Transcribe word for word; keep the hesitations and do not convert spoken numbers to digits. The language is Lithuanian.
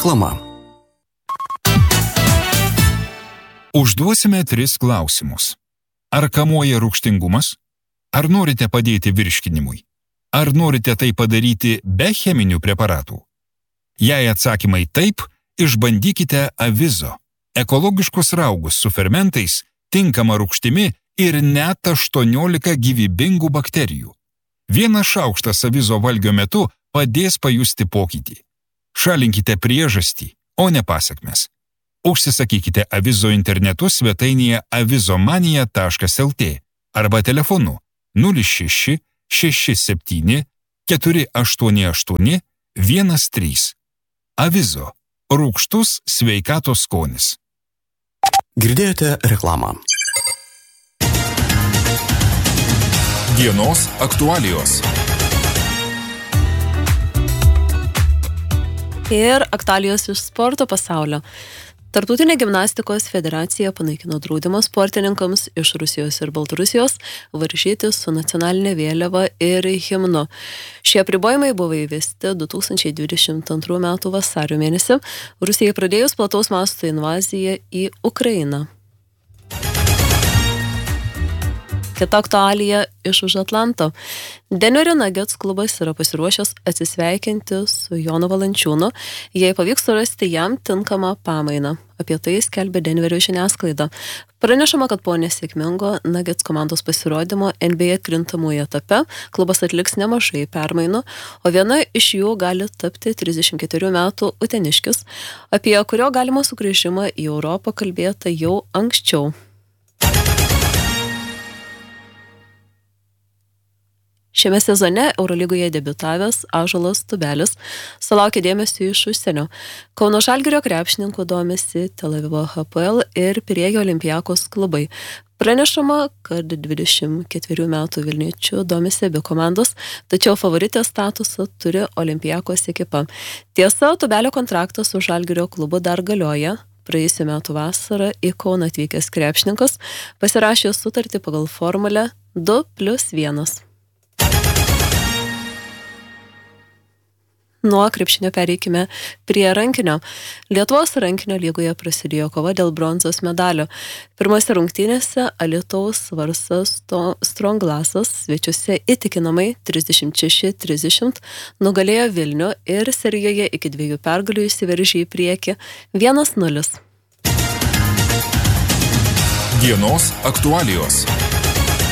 Reklama. Užduosime tris klausimus. Ar kamuoja rūgštingumas? Ar norite padėti virškinimui? Ar norite tai padaryti be cheminių preparatų? Jei atsakymai taip, išbandykite Avizo. Ekologiškus raugus su fermentais, tinkama rūgštimi ir net aštuoniolika gyvybingų bakterijų. Vienas šaukštas Avizo valgio metu padės pajusti pokytį. Šalinkite priežastį, o ne pasekmes. Užsisakykite Avizo internetu svetainėje avizomanija taškas lt arba telefonu nulis šeši šeši septyni keturi aštuoni aštuoni vienas trys. Avizo. Rūgštus sveikatos skonis. Girdėjote reklamą. Dienos aktualijos. Ir aktualijos iš sporto pasaulio. Tarptautinė gimnastikos federacija panaikino draudimą sportininkams iš Rusijos ir Baltarusijos varžytis su nacionalinė vėliava ir himnu. Šie apribojimai buvo įvesti du tūkstančiai dvidešimt antrų metų vasario mėnesį, Rusijai pradėjus plataus masto invaziją į Ukrainą. Kita aktualija iš už Atlanto. Denverio Nuggets klubas yra pasiruošęs atsisveikinti su Jonu Valančiūnu, jei pavyks surasti jam tinkamą pamainą. Apie tai skelbė Denverio žiniasklaida. Pranešama, kad po nesėkmingo Nuggets komandos pasirodymo N B A atkrintamųjų etape klubas atliks nemažai permainų, o viena iš jų gali tapti trisdešimt ketverių metų uteniškis, apie kurio galimą sugrįžimą į Europą kalbėta jau anksčiau. Šiame sezone Eurolygoje debiutavęs Ąžuolas Tubelis sulaukė dėmesio iš užsienio. Kauno Žalgirio krepšininkų domisi Tel Avivo H P L ir Pirėjo Olympiakos klubai. Pranešama, kad dvidešimt ketverių metų vilniečių domisi abi komandos, tačiau favoritės statusą turi Olympiakos ekipa. Tiesa, Tubelio kontraktas su Žalgirio klubu dar galioja. Praėjusių metų vasarą į Kauną atvykęs krepšininkas pasirašė sutartį pagal formulę du plius vienas. Nuo krepšinio pereikime prie rankinio. Lietuvos rankinio lygoje prasidėjo kova dėl bronzos medalio. Pirmose rungtynėse Alytaus Varsas Strongglasas svečiuose įtikinamai trisdešimt šeši trisdešimt nugalėjo Vilnių ir serijoje iki dviejų pergalių įsiveržė į priekį vienas nulis. Dienos aktualijos.